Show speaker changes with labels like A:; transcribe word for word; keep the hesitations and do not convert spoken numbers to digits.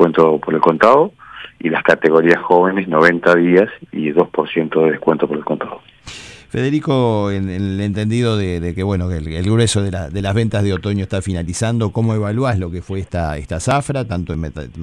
A: descuento por el contado, y las categorías jóvenes noventa días y dos por ciento de descuento por el contado.
B: Federico, en, en el entendido de, de que bueno que el, el grueso de, la, de las ventas de otoño está finalizando, ¿cómo evaluás lo que fue esta, esta zafra, tanto en